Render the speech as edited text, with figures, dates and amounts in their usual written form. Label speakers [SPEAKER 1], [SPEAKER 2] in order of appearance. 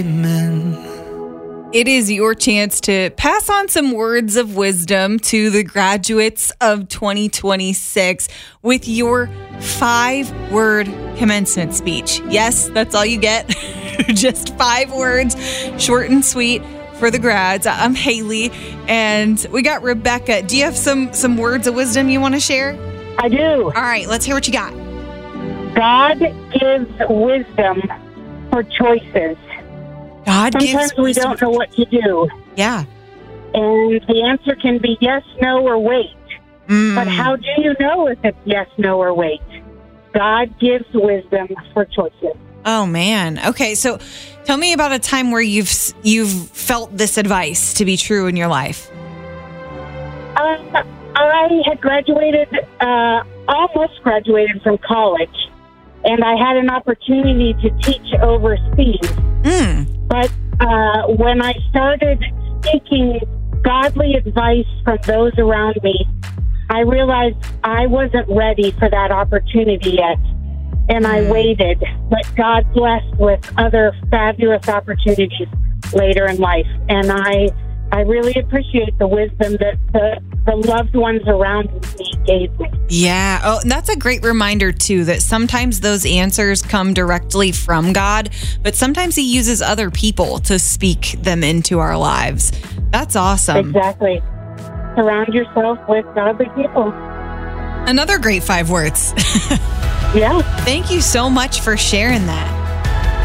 [SPEAKER 1] It is your chance to pass on some words of wisdom to the graduates of 2026 with your 5-word commencement speech. Yes, that's all you get. Just 5 words, short and sweet for the grads. I'm Haley, and we got Rebecca. Do you have some words of wisdom you want to share?
[SPEAKER 2] I do.
[SPEAKER 1] All right, let's hear what you got.
[SPEAKER 2] God gives wisdom for choices. Sometimes we don't know what to do.
[SPEAKER 1] Yeah.
[SPEAKER 2] And the answer can be yes, no, or wait. But how do you know if it's yes, no, or wait? God gives wisdom for choices.
[SPEAKER 1] Oh, man. Okay, so tell me about a time where you've felt this advice to be true in your life.
[SPEAKER 2] I had almost graduated from college, and I had an opportunity to teach overseas. But when I started seeking godly advice from those around me, I realized I wasn't ready for that opportunity yet. And I waited, but God blessed with other fabulous opportunities later in life. And I really appreciate the wisdom that the loved ones around me gave me.
[SPEAKER 1] Yeah. Oh, that's a great reminder, too, that sometimes those answers come directly from God, but sometimes He uses other people to speak them into our lives. That's awesome.
[SPEAKER 2] Exactly. Surround yourself with godly people.
[SPEAKER 1] Another great 5 words.
[SPEAKER 2] Yeah.
[SPEAKER 1] Thank you so much for sharing that.